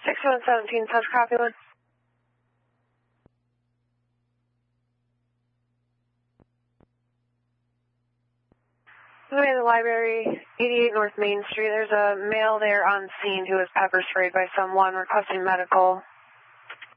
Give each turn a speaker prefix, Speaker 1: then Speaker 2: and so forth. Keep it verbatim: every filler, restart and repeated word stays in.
Speaker 1: six one seventeen, touch copy one. I'm in the library, eighty-eight North Main Street. There's a male there on scene who was pepper sprayed by someone requesting medical.